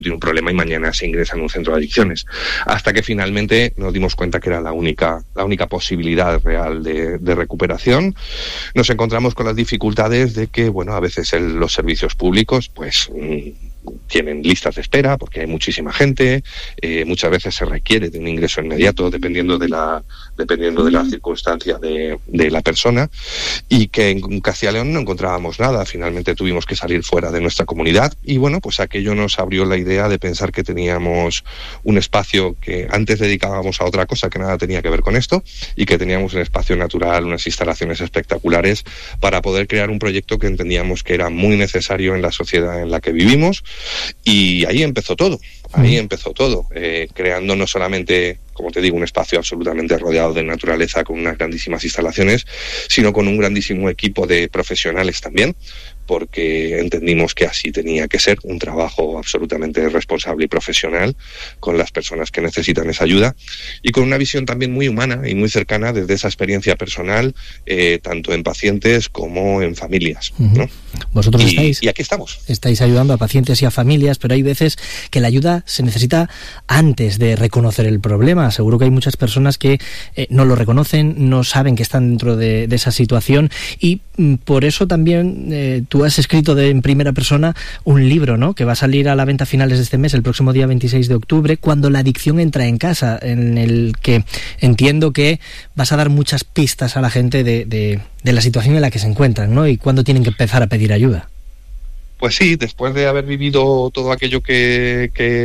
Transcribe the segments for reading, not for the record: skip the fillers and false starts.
tiene un problema y mañana se ingresa en un centro de adicciones. Hasta que finalmente nos dimos cuenta que era la única posibilidad real de recuperación. Nos encontramos con las dificultades de que, bueno, a veces los servicios públicos, pues tienen listas de espera porque hay muchísima gente, muchas veces se requiere de un ingreso inmediato dependiendo de la circunstancia de la persona, y que en Castilla y León no encontrábamos nada. Finalmente tuvimos que salir fuera de nuestra comunidad y bueno, pues aquello nos abrió la idea de pensar que teníamos un espacio que antes dedicábamos a otra cosa que nada tenía que ver con esto, y que teníamos un espacio natural, unas instalaciones espectaculares para poder crear un proyecto que entendíamos que era muy necesario en la sociedad en la que vivimos. Y ahí empezó todo, creando no solamente, como te digo, un espacio absolutamente rodeado de naturaleza con unas grandísimas instalaciones, sino con un grandísimo equipo de profesionales también, porque entendimos que así tenía que ser, un trabajo absolutamente responsable y profesional con las personas que necesitan esa ayuda, y con una visión también muy humana y muy cercana desde esa experiencia personal, tanto en pacientes como en familias, ¿no? Vosotros y aquí estamos. Estáis ayudando a pacientes y a familias, pero hay veces que la ayuda se necesita antes de reconocer el problema. Seguro que hay muchas personas que no lo reconocen, no saben que están dentro de esa situación, y por eso también tú has escrito en primera persona un libro, ¿no?, que va a salir a la venta a finales de este mes, el próximo día 26 de octubre, Cuando la adicción entra en casa, en el que entiendo que vas a dar muchas pistas a la gente de la situación en la que se encuentran, ¿no?, y cuándo tienen que empezar a pedir ayuda. Pues sí, después de haber vivido todo aquello que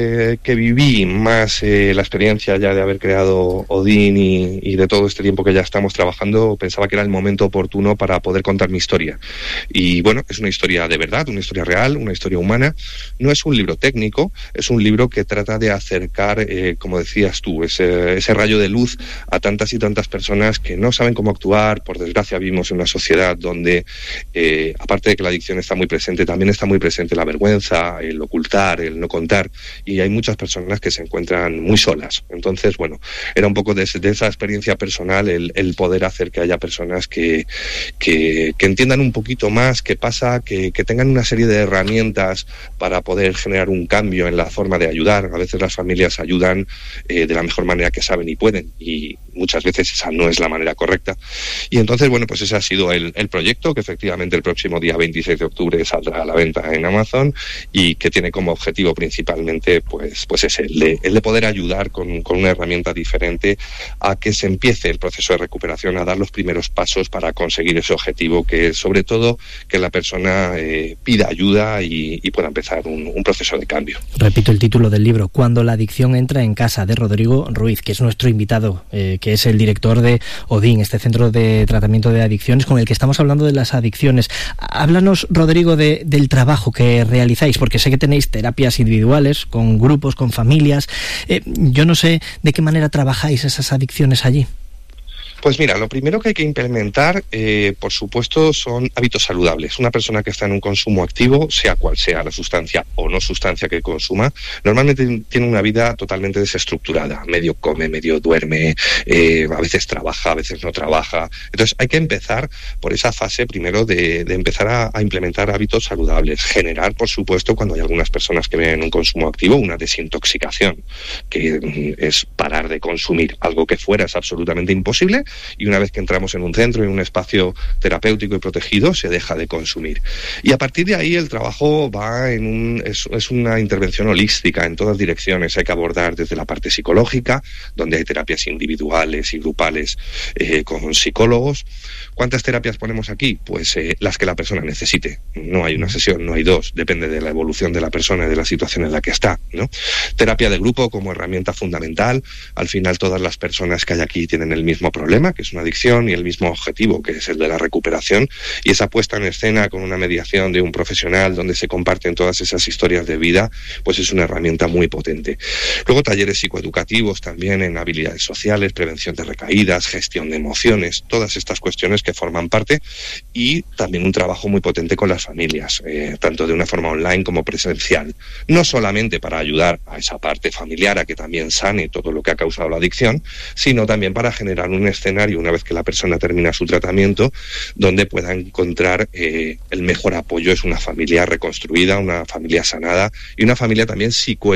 viví, más la experiencia ya de haber creado Odin y de todo este tiempo que ya estamos trabajando, pensaba que era el momento oportuno para poder contar mi historia. Y bueno, es una historia de verdad, una historia real, una historia humana. No es un libro técnico, es un libro que trata de acercar, como decías tú, ese rayo de luz a tantas y tantas personas que no saben cómo actuar. Por desgracia vivimos en una sociedad donde, aparte de que la adicción está muy presente, también está muy presente la vergüenza, el ocultar, el no contar, y hay muchas personas que se encuentran muy solas. Entonces, bueno, era un poco de esa experiencia personal el poder hacer que haya personas que entiendan un poquito más qué pasa, que tengan una serie de herramientas para poder generar un cambio en la forma de ayudar. A veces las familias ayudan de la mejor manera que saben y pueden, y muchas veces esa no es la manera correcta. Y entonces, bueno, pues ese ha sido el proyecto, que efectivamente el próximo día 26 de octubre saldrá a la venta en Amazon, y que tiene como objetivo principalmente pues es el de poder ayudar con una herramienta diferente a que se empiece el proceso de recuperación, a dar los primeros pasos para conseguir ese objetivo, que es sobre todo que la persona pida ayuda y pueda empezar un proceso de cambio. Repito el título del libro, Cuando la adicción entra en casa, de Rodrigo Ruiz, que es nuestro invitado, que es el director de Odin, este centro de tratamiento de adicciones con el que estamos hablando de las adicciones. Háblanos, Rodrigo, del trabajo que realizáis, porque sé que tenéis terapias individuales, con grupos, con familias. Yo no sé de qué manera trabajáis esas adicciones allí. Pues mira, lo primero que hay que implementar, por supuesto, son hábitos saludables. Una persona que está en un consumo activo, sea cual sea la sustancia o no sustancia que consuma, normalmente tiene una vida totalmente desestructurada. Medio come, medio duerme, a veces trabaja, a veces no trabaja. Entonces hay que empezar por esa fase primero de empezar a implementar hábitos saludables. Generar, por supuesto, cuando hay algunas personas que ven un consumo activo, una desintoxicación, que es parar de consumir algo que fuera es absolutamente imposible. Y una vez que entramos en un centro, en un espacio terapéutico y protegido, se deja de consumir. Y a partir de ahí el trabajo va es una intervención holística en todas direcciones. Hay que abordar desde la parte psicológica, donde hay terapias individuales y grupales con psicólogos. ¿Cuántas terapias ponemos aquí? Pues las que la persona necesite. No hay una sesión, no hay dos, depende de la evolución de la persona y de la situación en la que está, ¿no? Terapia de grupo como herramienta fundamental. Al final todas las personas que hay aquí tienen el mismo problema, que es una adicción, y el mismo objetivo, que es el de la recuperación, y esa puesta en escena con una mediación de un profesional donde se comparten todas esas historias de vida, pues es una herramienta muy potente. Luego talleres psicoeducativos también en habilidades sociales, prevención de recaídas, gestión de emociones, todas estas cuestiones que forman parte, y también un trabajo muy potente con las familias, tanto de una forma online como presencial, no solamente para ayudar a esa parte familiar a que también sane todo lo que ha causado la adicción, sino también para generar un escenario escenario, una vez que la persona termina su tratamiento, donde pueda encontrar el mejor apoyo. Es una familia reconstruida, una familia sanada y una familia también